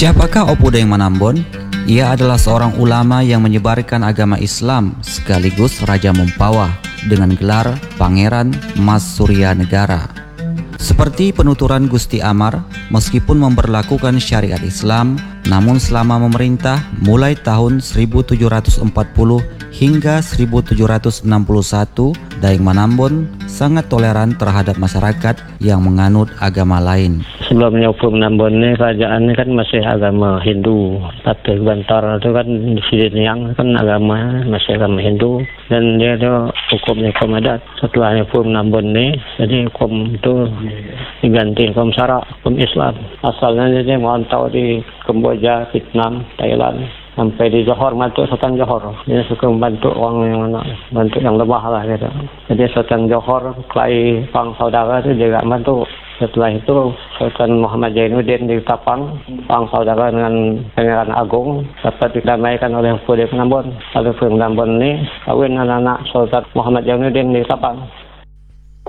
Siapakah Opu Deng Manambon? Ia adalah seorang ulama yang menyebarkan agama Islam sekaligus Raja Mempawah dengan gelar Pangeran Mas Surya Negara. Seperti penuturan Gusti Amar, meskipun memberlakukan syariat Islam, namun selama memerintah mulai tahun 1740 hingga 1761, Daeng Manambon sangat toleran terhadap masyarakat yang menganut agama lain. Sebelumnya Opu Manambon ini kerajaan ini kan masih agama Hindu. Tapi Bantar itu kan di sini yang kan agama masih agama Hindu, dan dia itu hukumnya hukum adat. Setelah Opu Manambon ini, jadi hukum itu diganti hukum syarak, hukum Islam. Asalnya dia merantau di Kamboja, Vietnam, Thailand, sampai di Johor, bantu Sultan Johor. Dia suka membantu orang yang mana, bantu yang lemah lah gitu. Jadi Sultan Johor, kelai pang saudara itu juga bantu. Setelah itu Sultan Muhammad Zainuddin di Tapang, pang saudara dengan Pangeran Agung, dapat didamaikan oleh Opu Deng Manambon. Lalu Opu Deng Manambon ini kawin anak-anak Sultan Muhammad Zainuddin di Tapang.